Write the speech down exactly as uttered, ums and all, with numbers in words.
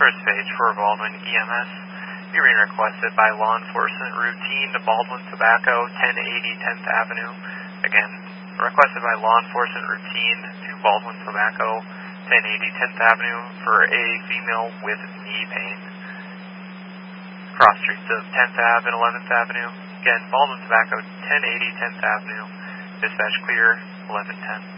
First page for Baldwin E M S. You're being requested by law enforcement routine to Baldwin Tobacco, ten eighty tenth Avenue. Again, requested by law enforcement routine to Baldwin Tobacco, ten eighty tenth Avenue for a female with knee pain. Cross streets of tenth Avenue and eleventh Avenue. Again, Baldwin Tobacco, ten eighty tenth Avenue. Dispatch clear, eleven ten.